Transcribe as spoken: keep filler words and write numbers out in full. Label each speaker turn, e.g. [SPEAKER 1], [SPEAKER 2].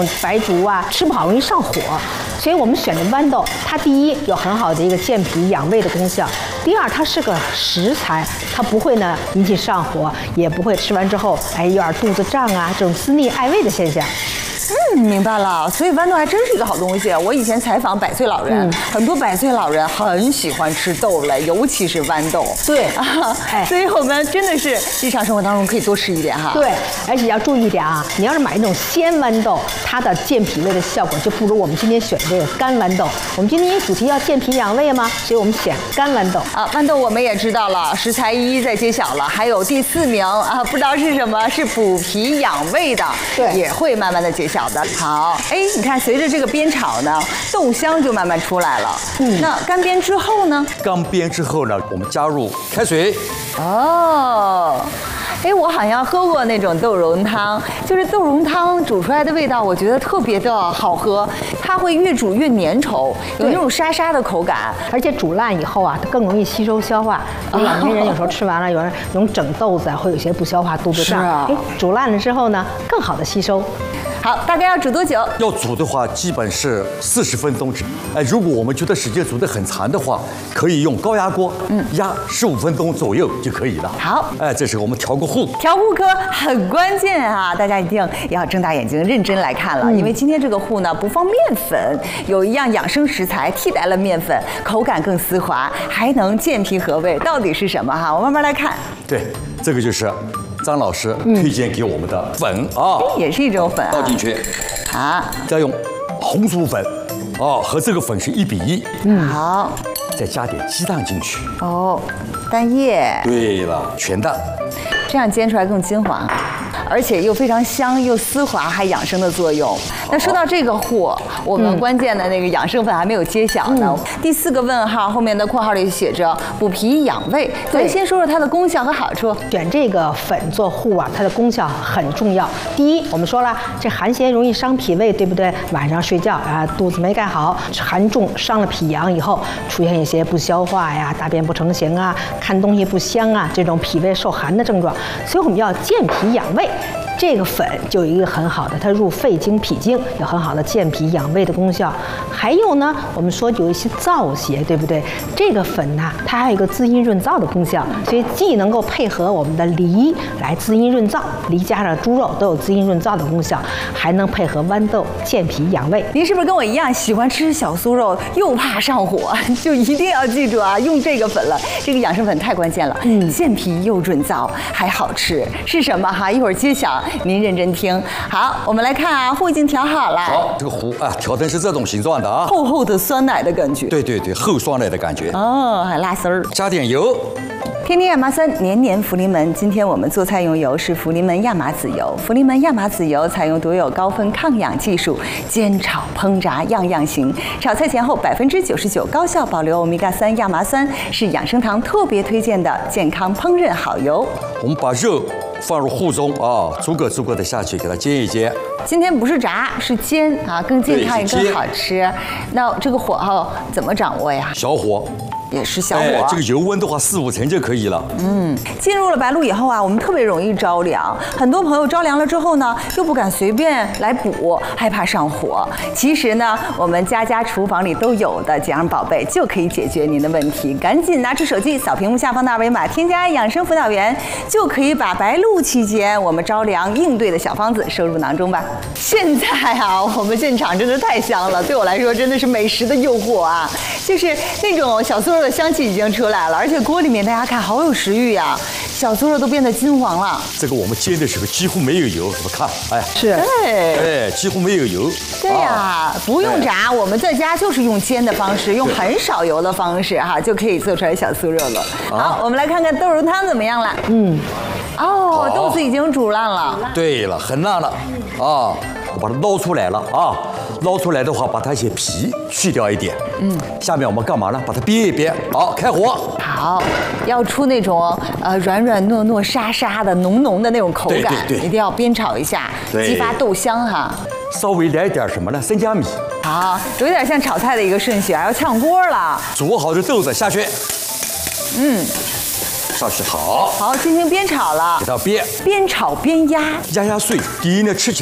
[SPEAKER 1] 白术啊，吃不好容易上火，所以我们选的豌豆，它第一有很好的一个健脾养胃的功效，第二它是个食材，它不会呢引起上火，也不会吃完之后哎有点肚子胀啊这种滋腻爱胃的现象。
[SPEAKER 2] 嗯，明白了。所以豌豆还真是一个好东西。我以前采访百岁老人，嗯、很多百岁老人很喜欢吃豆类，尤其是豌豆。
[SPEAKER 1] 对
[SPEAKER 2] 啊，哎，所以我们真的是日常生活当中可以多吃一点哈。
[SPEAKER 1] 对，而且要注意一点啊，你要是买那种鲜豌豆，它的健脾胃的效果就不如我们今天选这个干豌豆。我们今天主题要健脾养胃嘛，所以我们选干豌豆。
[SPEAKER 2] 啊，豌豆我们也知道了，食材一一在揭晓了，还有第四名啊，不知道是什么，是补脾养胃的，
[SPEAKER 1] 对，
[SPEAKER 2] 也会慢慢的揭晓的。好，哎，你看，随着这个煸炒呢，豆香就慢慢出来了。嗯，那干煸之后呢？
[SPEAKER 3] 干煸之后呢，我们加入开水。
[SPEAKER 2] 哦，哎，我好像喝过那种豆蓉汤，就是豆蓉汤煮出来的味道，我觉得特别的好喝，它会越煮越粘稠，有那种沙沙的口感，
[SPEAKER 1] 而且煮烂以后啊，它更容易吸收消化。老年人有时候吃完了，有人用整豆子啊，会有些不消化、肚子胀。
[SPEAKER 2] 是啊，
[SPEAKER 1] 哎，煮烂了之后呢，更好的吸收。
[SPEAKER 2] 好，大概要煮多久？
[SPEAKER 3] 要煮的话，基本是四十分钟。哎，如果我们觉得时间煮得很长的话，可以用高压锅，嗯，压十五分钟左右就可以了。
[SPEAKER 2] 好，
[SPEAKER 3] 哎，这时候我们调个糊，
[SPEAKER 2] 调糊可很关键啊，大家一定要睁大眼睛认真来看了，嗯、因为今天这个糊呢不放面粉，有一样养生食材替代了面粉，口感更丝滑，还能健脾和胃，到底是什么哈？我慢慢来看。
[SPEAKER 3] 对，这个就是张老师推荐给我们的粉啊，
[SPEAKER 2] 也是一种粉啊，
[SPEAKER 3] 倒进去，
[SPEAKER 2] 啊，
[SPEAKER 3] 再用红薯粉，哦，和这个粉是一比一，
[SPEAKER 2] 嗯，好，
[SPEAKER 3] 再加点鸡蛋进去，
[SPEAKER 2] 哦，蛋液，
[SPEAKER 3] 对了，全蛋，
[SPEAKER 2] 这样煎出来更金黄。 而且又非常香，又丝滑，还养生的作用。那说到这个糊，我们关键的那个养生粉还没有揭晓呢。嗯、第四个问号后面的括号里写着补脾养胃，咱先说说它的功效和好处。
[SPEAKER 1] 选这个粉做糊啊，它的功效很重要。第一，我们说了，这寒邪容易伤脾胃，对不对？晚上睡觉啊，肚子没盖好，寒重伤了脾阳以后，出现一些不消化呀、大便不成形啊、看东西不香啊这种脾胃受寒的症状。所以我们要健脾养胃。 这个粉就有一个很好的，它入肺经、脾经，有很好的健脾养胃的功效。还有呢，我们说有一些燥邪，对不对？这个粉呢，它还有一个滋阴润燥的功效，所以既能够配合我们的梨来滋阴润燥，梨加上猪肉都有滋阴润燥的功效，还能配合豌豆健脾养胃。
[SPEAKER 2] 您是不是跟我一样喜欢吃小酥肉，又怕上火？就一定要记住啊，用这个粉了。这个养生粉太关键了，嗯，健脾又润燥，还好吃，是什么哈？一会儿揭晓。 您认真听，好，我们来看啊，糊已经调好了。
[SPEAKER 3] 好，这个糊啊，调成是这种形状的啊，
[SPEAKER 2] 厚厚的酸奶的感觉。
[SPEAKER 3] 对对对，厚酸奶的感觉。
[SPEAKER 2] 哦，还拉丝儿。
[SPEAKER 3] 加点油。
[SPEAKER 2] 天天亚麻酸，年年福临门。今天我们做菜用油是福临门亚麻籽油。福临门亚麻籽油采用独有高分抗氧技术，煎炒烹炸样样行。炒菜前后百分之九十九高效保留欧米伽三亚麻酸，是养生堂特别推荐的健康烹饪好油。
[SPEAKER 3] 我们把肉 放入糊中啊，逐个逐个的下去，给它煎一煎。
[SPEAKER 2] 今天不是炸，是煎啊，更健康也更好吃。那这个火候怎么掌握呀？
[SPEAKER 3] 小火。
[SPEAKER 2] 也是小火、
[SPEAKER 3] 哎，这个油温的话四五成就可以了。
[SPEAKER 2] 嗯，进入了白露以后啊，我们特别容易着凉。很多朋友着凉了之后呢，又不敢随便来补，害怕上火。其实呢，我们家家厨房里都有的几样宝贝就可以解决您的问题。赶紧拿出手机扫屏幕下方的二维码，添加养生辅导员，就可以把白露期间我们着凉应对的小方子收入囊中吧。现在啊，我们现场真的太香了，对我来说真的是美食的诱惑啊，就是那种小酥肉 的香气已经出来了，而且锅里面大家看好有食欲呀，小酥肉都变得金黄了。
[SPEAKER 3] 这个我们煎的时候几乎没有油，怎么看？哎，
[SPEAKER 1] 是，
[SPEAKER 2] 对，
[SPEAKER 3] 哎，几乎没有油。
[SPEAKER 2] 对呀、啊，不用炸，我们在家就是用煎的方式，用很少油的方式哈，就可以做出来小酥肉了。好，我们来看看豆蓉汤怎么样了。嗯，哦，豆子已经煮烂了。
[SPEAKER 3] 对了，很烂了啊，我把它捞出来了啊。 捞出来的话，把它一些皮去掉一点。嗯，下面我们干嘛呢？把它煸一煸。好，开火。
[SPEAKER 2] 好，要出那种呃软软糯糯、沙沙的、浓浓的那种口感，
[SPEAKER 3] 对对对，
[SPEAKER 2] 一定要煸炒一下，激发豆香哈。
[SPEAKER 3] 稍微来点什么呢？生姜米。
[SPEAKER 2] 好，有点像炒菜的一个顺序，要炝锅了。
[SPEAKER 3] 煮好的豆子下去。嗯。 上去好，
[SPEAKER 2] 好，进行煸炒了，
[SPEAKER 3] 给它煸，
[SPEAKER 2] 煸炒煸压，
[SPEAKER 3] 压压碎。第一呢，吃起